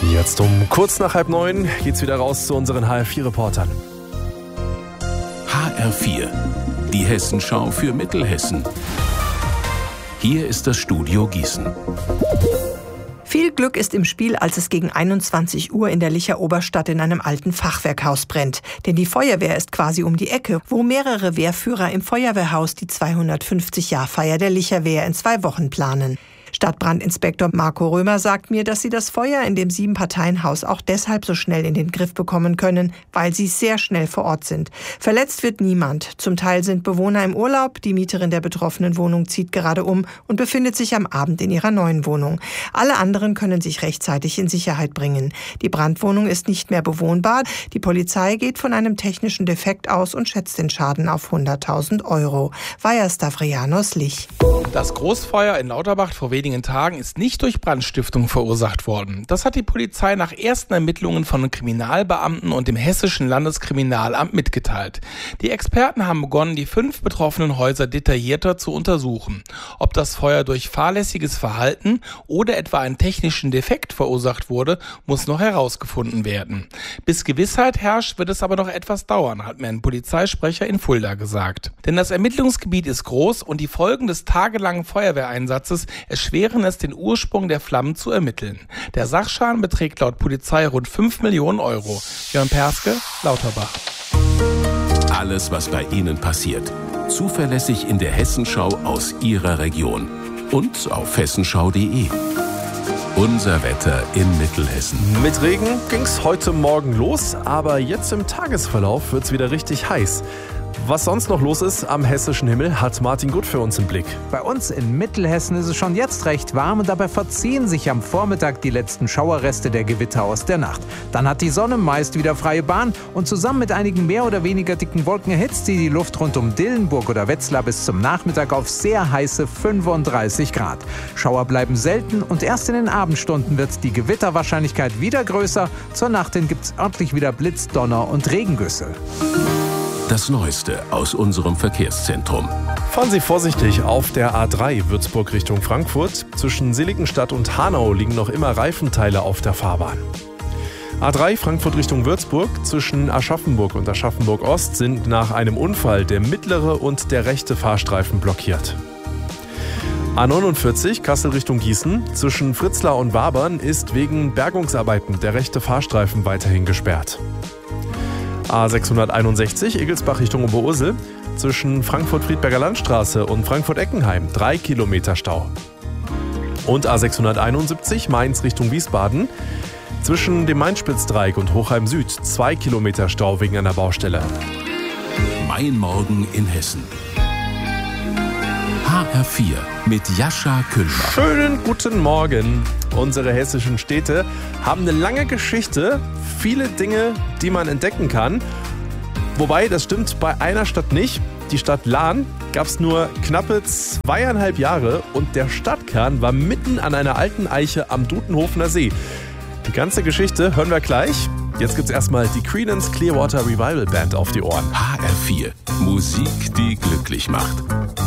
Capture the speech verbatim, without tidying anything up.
Jetzt um kurz nach halb neun geht's wieder raus zu unseren H R vier Reportern. H R vier, die Hessenschau für Mittelhessen. Hier ist das Studio Gießen. Viel Glück ist im Spiel, als es gegen einundzwanzig Uhr in der Licher Oberstadt in einem alten Fachwerkhaus brennt. Denn die Feuerwehr ist quasi um die Ecke, wo mehrere Wehrführer im Feuerwehrhaus die zweihundertfünfzig-Jahr-Feier der Licher Wehr in zwei Wochen planen. Stadtbrandinspektor Marco Römer sagt mir, dass sie das Feuer in dem Sieben-Parteien-Haus auch deshalb so schnell in den Griff bekommen können, weil sie sehr schnell vor Ort sind. Verletzt wird niemand. Zum Teil sind Bewohner im Urlaub. Die Mieterin der betroffenen Wohnung zieht gerade um und befindet sich am Abend in ihrer neuen Wohnung. Alle anderen können sich rechtzeitig in Sicherheit bringen. Die Brandwohnung ist nicht mehr bewohnbar. Die Polizei geht von einem technischen Defekt aus und schätzt den Schaden auf hunderttausend Euro. Vaja Stavrianos Lich. Das Großfeuer in Lauterbach vor wenigen Tagen ist nicht durch Brandstiftung verursacht worden. Das hat die Polizei nach ersten Ermittlungen von Kriminalbeamten und dem Hessischen Landeskriminalamt mitgeteilt. Die Experten haben begonnen, die fünf betroffenen Häuser detaillierter zu untersuchen. Ob das Feuer durch fahrlässiges Verhalten oder etwa einen technischen Defekt verursacht wurde, muss noch herausgefunden werden. Bis Gewissheit herrscht, wird es aber noch etwas dauern, hat mir ein Polizeisprecher in Fulda gesagt. Denn das Ermittlungsgebiet ist groß und die Folgen des tagelangen Feuerwehreinsatzes erschweren es, den Ursprung der Flammen zu ermitteln. Der Sachschaden beträgt laut Polizei rund fünf Millionen Euro. Jörn Perske, Lauterbach. Alles, was bei Ihnen passiert. Zuverlässig in der Hessenschau aus Ihrer Region. Und auf hessenschau punkt de. Unser Wetter in Mittelhessen. Mit Regen ging's heute Morgen los, aber jetzt im Tagesverlauf wird's wieder richtig heiß. Was sonst noch los ist am hessischen Himmel, hat Martin Gut für uns im Blick. Bei uns in Mittelhessen ist es schon jetzt recht warm und dabei verziehen sich am Vormittag die letzten Schauerreste der Gewitter aus der Nacht. Dann hat die Sonne meist wieder freie Bahn und zusammen mit einigen mehr oder weniger dicken Wolken erhitzt sie die Luft rund um Dillenburg oder Wetzlar bis zum Nachmittag auf sehr heiße fünfunddreißig Grad. Schauer bleiben selten und erst in den Abendstunden wird die Gewitterwahrscheinlichkeit wieder größer. Zur Nacht hin gibt's örtlich wieder Blitz, Donner und Regengüsse. Das Neueste aus unserem Verkehrszentrum. Fahren Sie vorsichtig auf der A drei Würzburg Richtung Frankfurt. Zwischen Seligenstadt und Hanau liegen noch immer Reifenteile auf der Fahrbahn. A drei Frankfurt Richtung Würzburg. Zwischen Aschaffenburg und Aschaffenburg Ost sind nach einem Unfall der mittlere und der rechte Fahrstreifen blockiert. A neunundvierzig Kassel Richtung Gießen. Zwischen Fritzlar und Wabern ist wegen Bergungsarbeiten der rechte Fahrstreifen weiterhin gesperrt. A sechshunderteinundsechzig Egelsbach Richtung Oberursel. Zwischen Frankfurt-Friedberger Landstraße und Frankfurt-Eckenheim drei Kilometer Stau. Und A sechshunderteinundsiebzig Mainz Richtung Wiesbaden. Zwischen dem Mainspitzdreieck und Hochheim Süd zwei Kilometer Stau wegen einer Baustelle. Mein Morgen in Hessen. H R vier mit Jascha Kühlbach. Schönen guten Morgen. Unsere hessischen Städte haben eine lange Geschichte, viele Dinge, die man entdecken kann. Wobei, das stimmt bei einer Stadt nicht. Die Stadt Lahn gab es nur knappe zweieinhalb Jahre und der Stadtkern war mitten an einer alten Eiche am Dutenhofener See. Die ganze Geschichte hören wir gleich. Jetzt gibt's erstmal die Creedence Clearwater Revival Band auf die Ohren. H R vier, Musik, die glücklich macht.